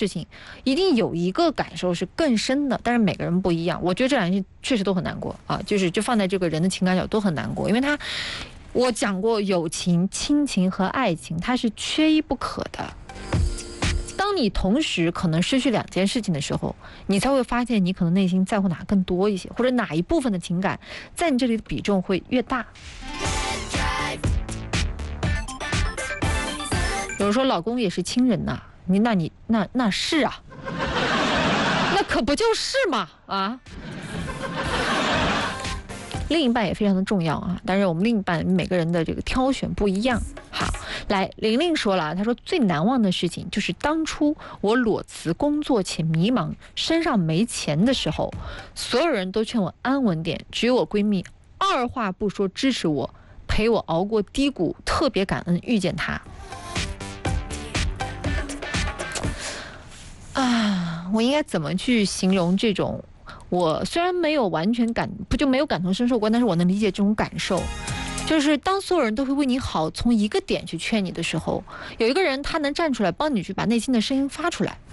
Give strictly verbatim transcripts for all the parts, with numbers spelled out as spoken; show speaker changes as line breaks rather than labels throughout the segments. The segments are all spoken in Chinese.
事情，一定有一个感受是更深的，但是每个人不一样。我觉得这两件事确实都很难过啊，就是就放在这个人的情感角都很难过，因为他我讲过，友情、亲情和爱情，它是缺一不可的。当你同时可能失去两件事情的时候，你才会发现你可能内心在乎哪更多一些，或者哪一部分的情感在你这里的比重会越大。有人说老公也是亲人呐、啊，你那你那那是啊，那可不就是嘛啊。另一半也非常的重要啊，但是我们另一半每个人的这个挑选不一样。好，来，玲玲说了，她说最难忘的事情就是当初我裸辞工作且迷茫，身上没钱的时候，所有人都劝我安稳点，只有我闺蜜二话不说支持我，陪我熬过低谷，特别感恩遇见她。啊，我应该怎么去形容这种？我虽然没有完全感不就没有感同身受过，但是我能理解这种感受。就是当所有人都会为你好，从一个点去劝你的时候，有一个人他能站出来帮你去把内心的声音发出来。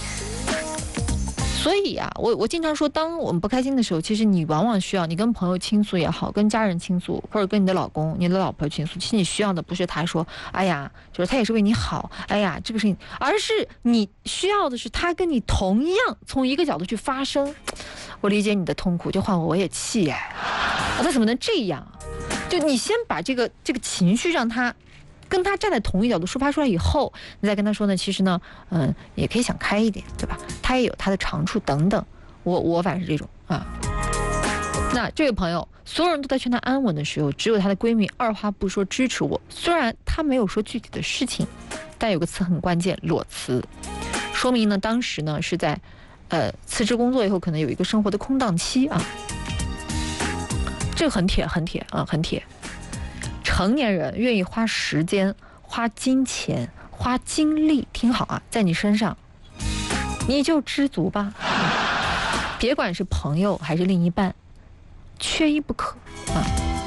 所以啊，我我经常说，当我们不开心的时候，其实你往往需要你跟朋友倾诉也好，跟家人倾诉，或者跟你的老公、你的老婆倾诉。其实你需要的不是他说，哎呀，就是他也是为你好，哎呀，这个事情，而是你需要的是他跟你同样从一个角度去发声。我理解你的痛苦，就换我我也气哎，啊，他怎么能这样？就你先把这个这个情绪让他。跟他站在同一角度抒发出来以后，你再跟他说呢，其实呢，嗯，也可以想开一点，对吧？他也有他的长处等等。我我反正是这种啊。那这位朋友，所有人都在劝他安稳的时候，只有她的闺蜜二话不说支持我。虽然她没有说具体的事情，但有个词很关键，裸辞，说明呢，当时呢是在，呃，辞职工作以后，可能有一个生活的空档期啊。这个很铁，很铁啊，很铁。成年人愿意花时间、花金钱、花精力，听好啊，在你身上，你就知足吧。别管是朋友还是另一半，缺一不可啊。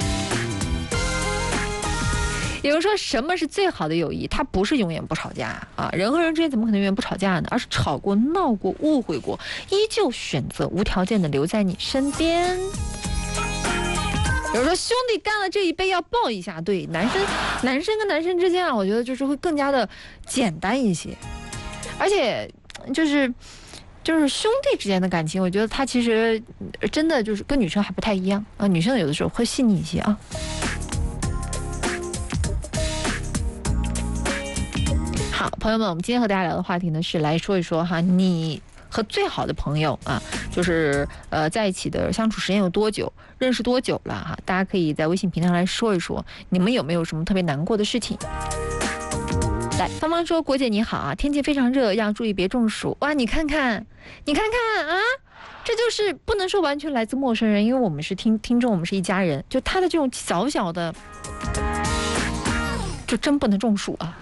有人说什么是最好的友谊？它不是永远不吵架啊，人和人之间怎么可能永远不吵架呢？而是吵过、闹过、误会过，依旧选择无条件的留在你身边。有人说兄弟干了这一杯要抱一下，对，男生男生跟男生之间啊，我觉得就是会更加的简单一些，而且就是就是兄弟之间的感情，我觉得他其实真的就是跟女生还不太一样啊，女生有的时候会细腻一些啊。好，朋友们，我们今天和大家聊的话题呢是来说一说哈，你和最好的朋友啊，就是呃在一起的相处时间有多久，认识多久了哈？大家可以在微信平台上来说一说，你们有没有什么特别难过的事情？来，芳芳说：“国姐你好啊，天气非常热，要注意别中暑。”哇，你看看，你看看啊，这就是不能说完全来自陌生人，因为我们是听听众，我们是一家人，就他的这种小小的，就真不能中暑啊。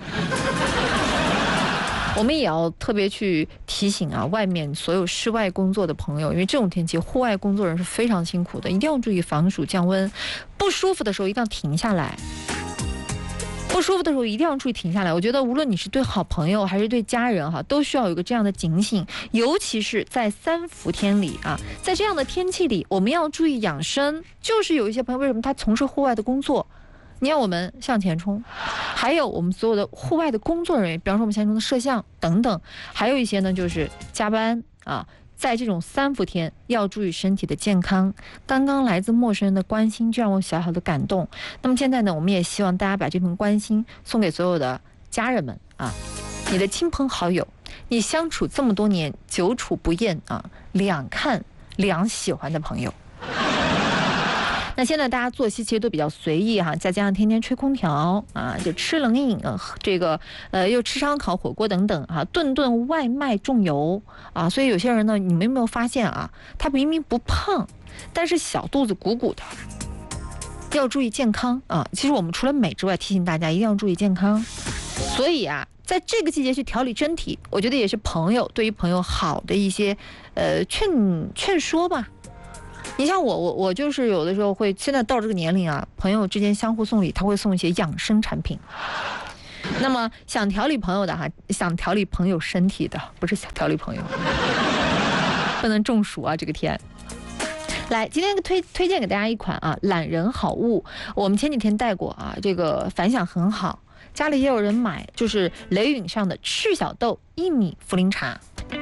我们也要特别去提醒啊，外面所有室外工作的朋友，因为这种天气，户外工作人是非常辛苦的，一定要注意防暑降温。不舒服的时候一定要停下来，不舒服的时候一定要注意停下来。我觉得无论你是对好朋友还是对家人哈，都需要有一个这样的警醒，尤其是在三伏天里啊，在这样的天气里，我们要注意养生。就是有一些朋友为什么他从事户外的工作？你要我们向前冲，还有我们所有的户外的工作人员，比方说我们现在中的摄像等等，还有一些呢就是加班啊，在这种三伏天要注意身体的健康。刚刚来自陌生人的关心就让我小小的感动，那么现在呢，我们也希望大家把这份关心送给所有的家人们啊，你的亲朋好友，你相处这么多年久处不厌啊，两看两喜欢的朋友。那现在大家作息其实都比较随意哈，再加上天天吹空调啊，就吃冷饮啊，这个呃又吃烧烤、火锅等等啊，顿顿外卖重油啊，所以有些人呢，你们有没有发现啊，他明明不胖，但是小肚子鼓鼓的，要注意健康啊。其实我们除了美之外，提醒大家一定要注意健康。所以啊，在这个季节去调理身体，我觉得也是朋友对于朋友好的一些呃劝劝说吧。你像我，我我就是有的时候会，现在到这个年龄啊，朋友之间相互送礼，他会送一些养生产品。 那么想调理朋友的哈，想调理朋友身体的，不是想调理朋友，不能中暑啊！这个天。来，今天推推荐给大家一款啊懒人好物，我们前几天带过啊，这个反响很好，家里也有人买，就是雷允上的赤小豆薏米茯苓茶，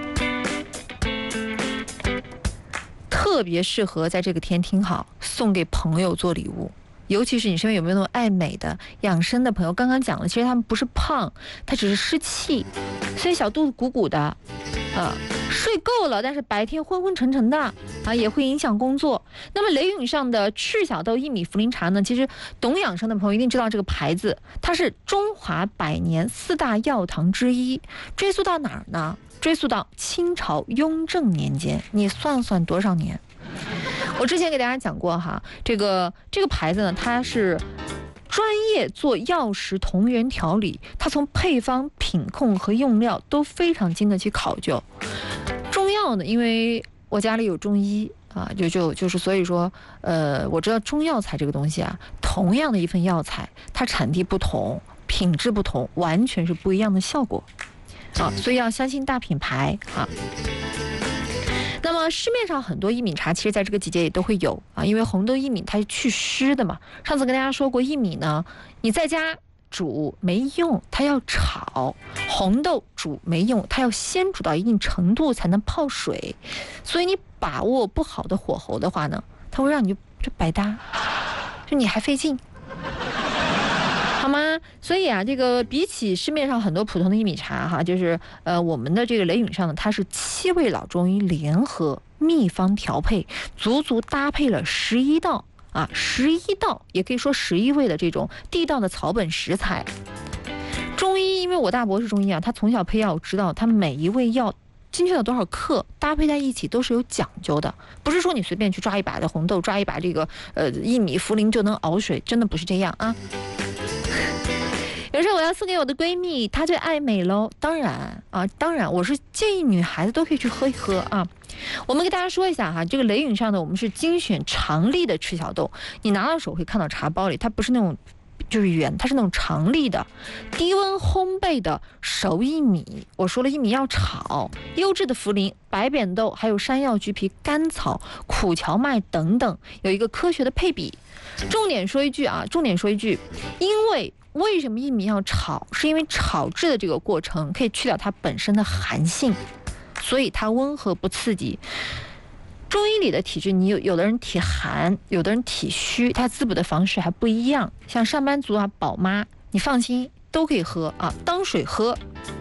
特别适合在这个天听好送给朋友做礼物。尤其是你身边有没有那种爱美的养生的朋友，刚刚讲了，其实他们不是胖，他只是湿气，所以小肚子鼓鼓的啊，睡够了，但是白天昏昏沉沉的啊，也会影响工作。那么雷允上的赤小豆薏米茯苓茶呢，其实懂养生的朋友一定知道这个牌子，它是中华百年四大药堂之一，追溯到哪儿呢？追溯到清朝雍正年间，你算算多少年？我之前给大家讲过哈，这个这个牌子呢，它是专业做药食同源调理，它从配方、品控和用料都非常经得起考究。中药呢，因为我家里有中医啊，就就就是所以说，呃，我知道中药材这个东西啊，同样的一份药材，它产地不同，品质不同，完全是不一样的效果啊，所以要相信大品牌啊。那么市面上很多薏米茶，其实在这个季节也都会有啊，因为红豆薏米它是去湿的嘛。上次跟大家说过，薏米呢，你在家煮没用，它要炒；红豆煮没用，它要先煮到一定程度才能泡水。所以你把握不好的火候的话呢，它会让你就就白搭，就你还费劲。好吗？所以啊，这个比起市面上很多普通的薏米茶哈，就是呃我们的这个雷允上呢，它是七味老中医联合秘方调配，足足搭配了十一道啊，十一道也可以说十一味的这种地道的草本食材。中医，因为我大伯是中医啊，他从小配药，我知道他每一味药精确到多少克，搭配在一起都是有讲究的，不是说你随便去抓一把的红豆，抓一把这个呃薏米茯苓就能熬水，真的不是这样啊。有时候我要送给我的闺蜜，她最爱美喽。当然啊，当然，我是建议女孩子都可以去喝一喝啊。我们给大家说一下哈，这个雷允上的我们是精选长粒的赤小豆，你拿到手会看到茶包里，它不是那种就是圆，它是那种长粒的，低温烘焙的熟薏米。我说了，薏米要炒，优质的茯苓、白扁豆，还有山药、橘皮、甘草、苦荞麦等等，有一个科学的配比。重点说一句啊，重点说一句，因为。为什么薏米要炒？是因为炒制的这个过程可以去掉它本身的寒性，所以它温和不刺激。中医里的体质，你有有的人体寒，有的人体虚，它滋补的方式还不一样。像上班族啊、宝妈，你放心都可以喝啊，当水喝。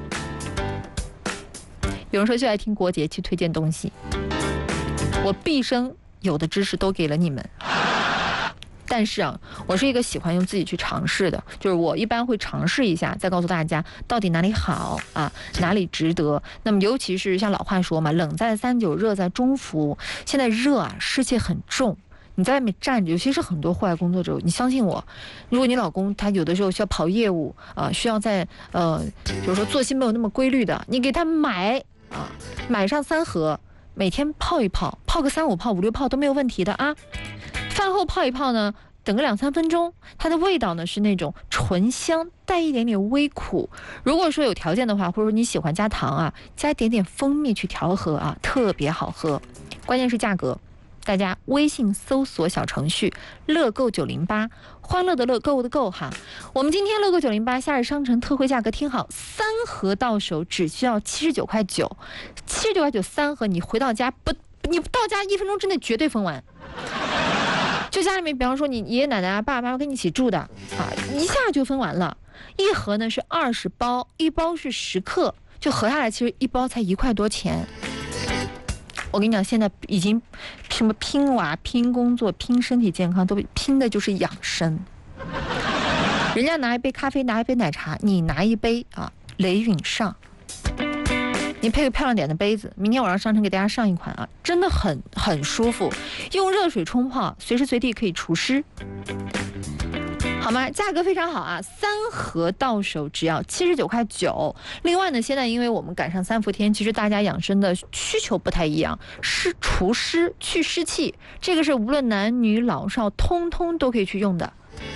有人说就爱听国节去推荐东西，我毕生有的知识都给了你们。但是啊，我是一个喜欢用自己去尝试的，就是我一般会尝试一下，再告诉大家到底哪里好啊，哪里值得。那么尤其是像老话说嘛，冷在三九，热在中伏。现在热啊，湿气很重，你在外面站着，尤其是很多户外工作者，你相信我，如果你老公他有的时候需要跑业务啊、呃，需要在呃，就是说作息没有那么规律的，你给他买啊，买上三盒，每天泡一泡，泡个三五泡、五六泡都没有问题的啊。饭后泡一泡呢，等个两三分钟，它的味道呢是那种醇香，带一点点微苦。如果说有条件的话，或者说你喜欢加糖啊，加一点点蜂蜜去调和啊，特别好喝。关键是价格，大家微信搜索小程序乐购九零八，欢乐的乐，购物的购哈。我们今天乐购九零八夏日商城特惠价格，听好，三盒到手只需要七十九块九，七十九块九三盒，你回到家不，你到家一分钟之内绝对分完。就家里面，比方说你爷爷奶奶啊、爸爸妈妈跟你一起住的啊，一下就分完了。一盒呢是二十包，一包是十克，就合下来其实一包才一块多钱。我跟你讲，现在已经什么拼娃、拼工作、拼身体健康，都拼的就是养生。人家拿一杯咖啡，拿一杯奶茶，你拿一杯啊雷允上。你配个漂亮点的杯子，明天晚上商城给大家上一款啊，真的很很舒服，用热水冲泡，随时随地可以除湿，好吗？价格非常好啊，三盒到手只要七十九块九。另外呢，现在因为我们赶上三伏天，其实大家养生的需求不太一样，湿除湿去湿气，这个是无论男女老少通通都可以去用的。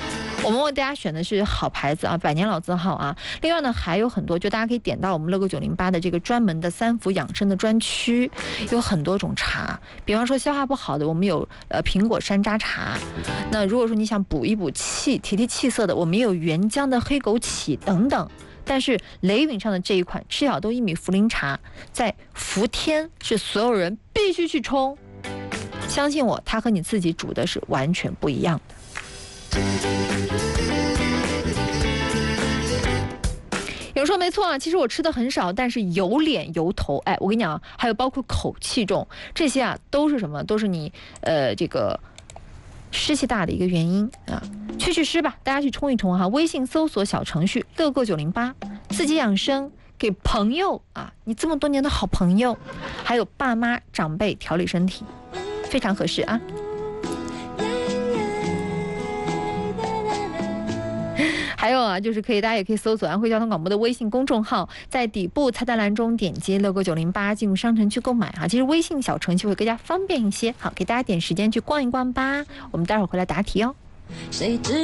我们为大家选的是好牌子啊，百年老字号啊。另外呢，还有很多，就大家可以点到我们乐购九零八的这个专门的三福养生的专区，有很多种茶。比方说消化不好的，我们有呃苹果山楂茶。那如果说你想补一补气、提提气色的，我们也有原浆的黑枸杞等等。但是雷允上的这一款赤小豆薏米茯苓茶，在伏天是所有人必须去冲。相信我，它和你自己煮的是完全不一样的。有人说没错啊，其实我吃的很少，但是有脸有头。哎，我跟你讲，还有包括口气重，这些啊都是什么？都是你呃这个湿气大的一个原因啊。去去湿吧，大家去冲一冲哈。微信搜索小程序乐购九零八，自己养生，给朋友啊，你这么多年的好朋友，还有爸妈长辈调理身体，非常合适啊。还有啊，就是可以，大家也可以搜索安徽交通广播的微信公众号，在底部菜单栏中点击乐购九零八进入商城去购买啊。其实微信小程序会更加方便一些。好，给大家点时间去逛一逛吧。我们待会儿回来答题哦。谁知